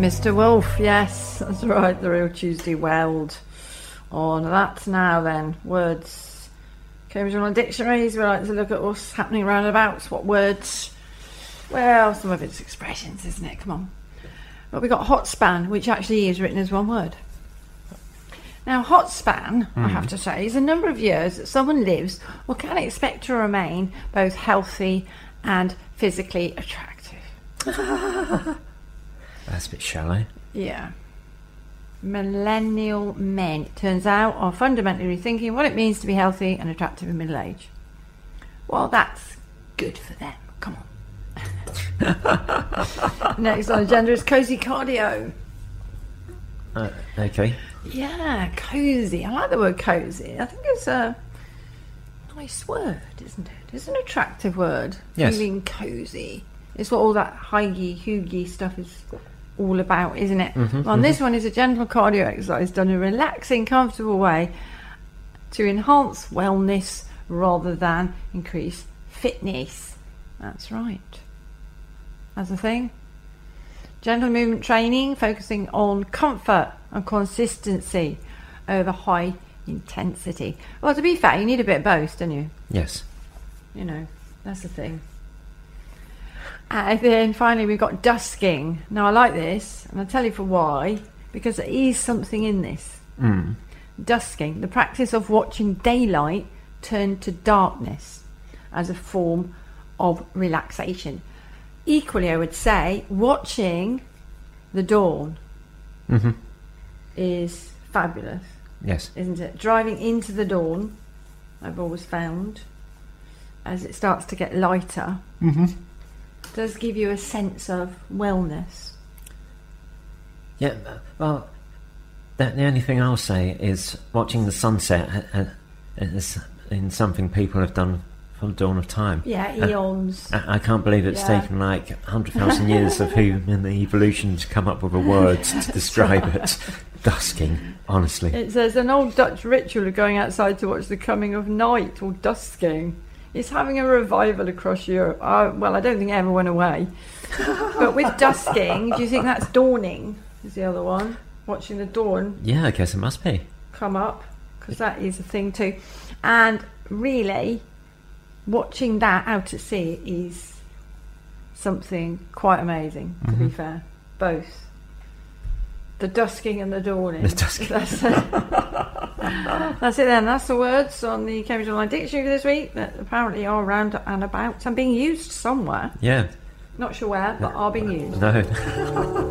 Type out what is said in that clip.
Mr. Wolf, yes, that's right, the real Tuesday Weld. On that now then, words. Cambridge Online Dictionaries, we like to look at what's happening around about, what words. Well, some of it's expressions, isn't it? Come on. But we got hot span, which actually is written as one word. Now, hot span, I have to say, is a number of years that someone lives or can expect to remain both healthy and physically attractive. That's a bit shallow. Yeah. Millennial men, it turns out, are fundamentally rethinking what it means to be healthy and attractive in middle age. Well, that's good for them. Come on. Next on the agenda is cozy cardio. Okay. Yeah, cozy. I like the word cozy. I think it's a nice word, isn't it? It's an attractive word. Yes. Feeling cozy. It's what all that hygge, hoogie stuff is all about, isn't it? Well, this one is a gentle cardio exercise done in a relaxing, comfortable way to enhance wellness rather than increase fitness. That's right. That's the thing. Gentle movement training, focusing on comfort and consistency over high intensity. Well, to be fair, you need a bit of both, don't you? Yes. You know, that's the thing. And then finally we've got dusking. Now I like this, and I'll tell you for why. Because there is something in this. Dusking, the practice of watching daylight turn to darkness as a form of relaxation. Equally, I would say, watching the dawn is fabulous. Yes. Isn't it? Driving into the dawn, I've always found, as it starts to get lighter, does give you a sense of wellness. Yeah, well, the only thing I'll say is watching the sunset is in something people have done from the dawn of time. Yeah, eons. I can't believe it's taken like 100,000 years of human evolution to come up with a word to describe it. Dusking, honestly. It says an old Dutch ritual of going outside to watch the coming of night, or dusking. It's having a revival across Europe. Well, I don't think it ever went away. But with dusking, do you think that's dawning? Is the other one. Watching the dawn. Yeah, I guess it must be. Come up. Because that is a thing too. And really, watching that out at sea is something quite amazing, to be fair. Both. The dusking and the dawning. The dusking. That's it. That's it then. That's the words on the Cambridge Online Dictionary this week that apparently are around and about and being used somewhere. Yeah. Not sure where, but are being used. No.